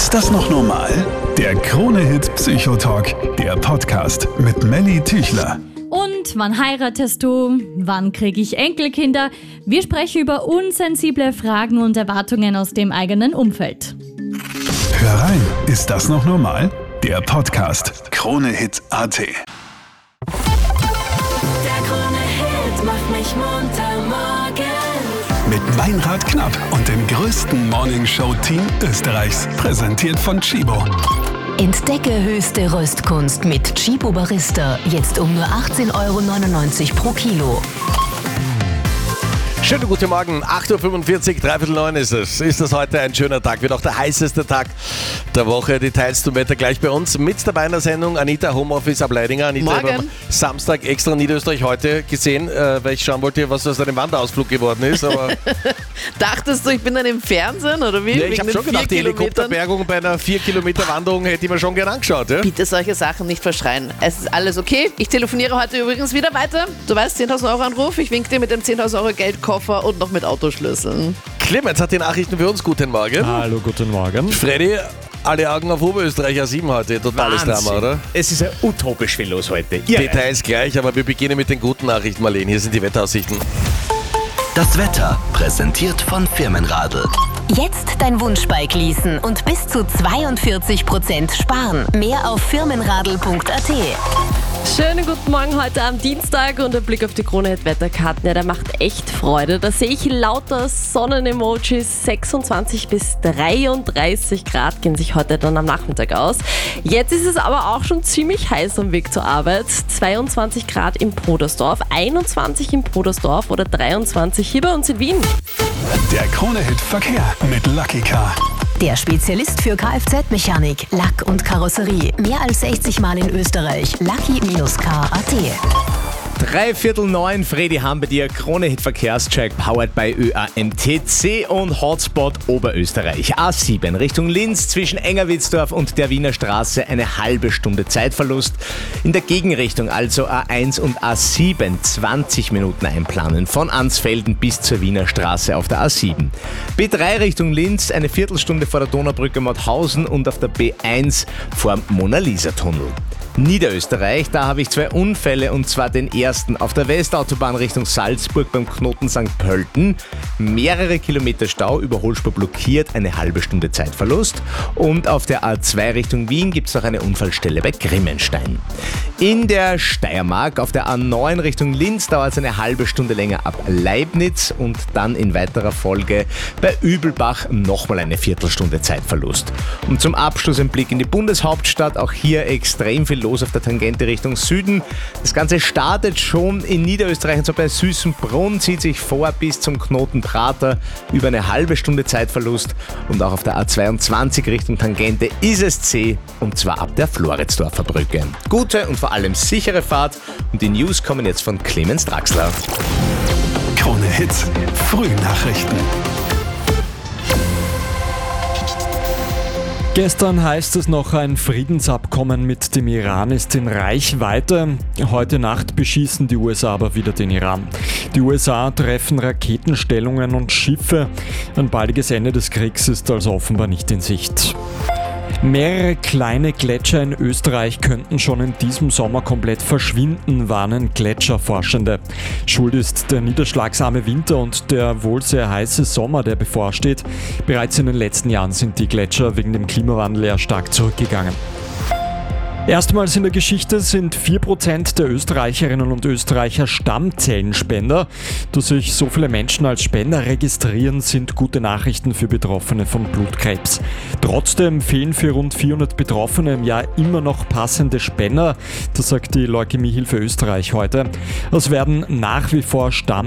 Ist das noch normal? Der Krone-Hit Psychotalk, der Podcast mit Melly Tüchler. Und wann heiratest du? Wann kriege ich Enkelkinder? Wir sprechen über unsensible Fragen und Erwartungen aus dem eigenen Umfeld. Hör rein, ist das noch normal? Der Podcast Krone-Hit.at. Der Krone-Hit macht mich munter morgens. Mit Meinrad Knapp und dem größten Morningshow-Team Österreichs. Präsentiert von Chibo. Entdecke höchste Röstkunst mit Chibo Barista. Jetzt um nur 18,99 € pro Kilo. Schönen guten Morgen, 8.45 Uhr, 8:45 ist es. Ist das heute ein schöner Tag, wird auch der heißeste Tag der Woche. Details zum Wetter gleich bei uns. Mit dabei in der Sendung Anita, Homeoffice ab Leidinger. Anita, Morgen. Ich habe Samstag extra Niederösterreich heute gesehen, weil ich schauen wollte, was aus deinem Wanderausflug geworden ist. Aber Dachtest du, ich bin dann im Fernsehen oder wie? ja, ich habe schon gedacht, die Helikopterbergung bei einer 4-Kilometer-Wanderung hätte ich mir schon gern angeschaut. Ja? Bitte solche Sachen nicht verschreien. Es ist alles okay. Ich telefoniere heute übrigens wieder weiter. Du weißt, 10.000 € Anruf. Ich wink dir mit dem 10.000 € Geldkoffer und noch mit Autoschlüsseln. Clemens hat die Nachrichten für uns. Guten Morgen. Hallo, guten Morgen. Freddy, alle Augen auf Oberösterreich A7 heute. Totales Drama, oder? Es ist ja utopisch viel los heute. Details gleich, aber wir beginnen mit den guten Nachrichten, Marlene. Hier sind die Wetteraussichten. Das Wetter, präsentiert von Firmenradl. Jetzt dein Wunschbike leasen und bis zu 42% sparen. Mehr auf firmenradl.at. Schönen guten Morgen heute am Dienstag und der Blick auf die Krone-Hit-Wetterkarten, ja, der macht echt Freude. Da sehe ich lauter Sonnenemojis, 26 bis 33 Grad gehen sich heute dann am Nachmittag aus. Jetzt ist es aber auch schon ziemlich heiß am Weg zur Arbeit. 22 Grad in Podersdorf, 21 in Podersdorf oder 23 hier bei uns in Wien. Der Krone-Hit Verkehr mit Lucky Car. Der Spezialist für Kfz-Mechanik, Lack und Karosserie. Mehr als 60 Mal in Österreich. Lucky-car.at. 8:45, Freddy haben bei dir Krone-Hit Verkehrscheck, powered by ÖAMTC und Hotspot Oberösterreich. A7 Richtung Linz zwischen Engerwitzdorf und der Wiener Straße eine halbe Stunde Zeitverlust. In der Gegenrichtung, also A1 und A7, 20 Minuten einplanen. Von Ansfelden bis zur Wiener Straße auf der A7. B3 Richtung Linz, eine Viertelstunde vor der Donaubrücke Mauthausen und auf der B1 vor Mona-Lisa-Tunnel. Niederösterreich, da habe ich 2 Unfälle und zwar den ersten auf der Westautobahn Richtung Salzburg beim Knoten St. Pölten. Mehrere Kilometer Stau, Überholspur blockiert, eine halbe Stunde Zeitverlust. Und auf der A2 Richtung Wien gibt es noch eine Unfallstelle bei Grimmenstein. In der Steiermark auf der A9 Richtung Linz dauert es eine halbe Stunde länger ab Leibniz und dann in weiterer Folge bei Übelbach nochmal eine Viertelstunde Zeitverlust. Und zum Abschluss ein Blick in die Bundeshauptstadt, auch hier extrem viel los auf der Tangente Richtung Süden. Das Ganze startet schon in Niederösterreich, und zwar bei Süßenbrunn, zieht sich vor bis zum Knoten Prater, über eine halbe Stunde Zeitverlust. Und auch auf der A22 Richtung Tangente ist es zäh, und zwar ab der Floridsdorfer Brücke. Gute und vor allem sichere Fahrt, und die News kommen jetzt von Clemens Draxler. Krone-Hit Frühnachrichten. Gestern heißt es noch, ein Friedensabkommen mit dem Iran ist in Reichweite. Heute Nacht beschießen die USA aber wieder den Iran. Die USA treffen Raketenstellungen und Schiffe. Ein baldiges Ende des Kriegs ist also offenbar nicht in Sicht. Mehrere kleine Gletscher in Österreich könnten schon in diesem Sommer komplett verschwinden, warnen Gletscherforschende. Schuld ist der niederschlagsarme Winter und der wohl sehr heiße Sommer, der bevorsteht. Bereits in den letzten Jahren sind die Gletscher wegen dem Klimawandel eher stark zurückgegangen. Erstmals in der Geschichte sind 4% der Österreicherinnen und Österreicher Stammzellenspender. Dass sich so viele Menschen als Spender registrieren, sind gute Nachrichten für Betroffene von Blutkrebs. Trotzdem fehlen für rund 400 Betroffene im Jahr immer noch passende Spender. Das sagt die Leukämiehilfe Österreich heute. Es werden nach wie vor